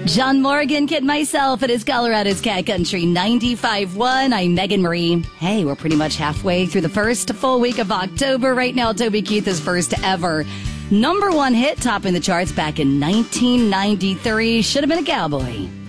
John Morgan, Kid Myself. It is Colorado's Cat Country 95.1. I'm Megan Marie. Hey, we're pretty much halfway through the first full week of October. Right now, Toby Keith's first ever #1 hit topping the charts back in 1993. Should have been a cowboy.